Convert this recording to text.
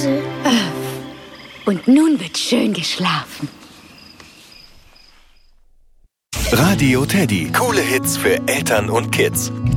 Hause. Und nun wird schön geschlafen. Radio Teddy. Coole Hits für Eltern und Kids.